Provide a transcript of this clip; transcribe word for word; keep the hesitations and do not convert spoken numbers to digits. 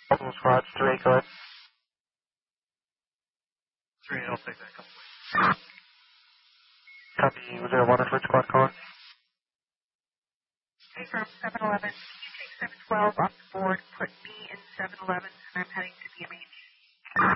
Multiple squads, three, go ahead. Three, I'll take that couple. Copy, was there a water flight squad calling? Hey, from seven eleven, seven twelve, off the board.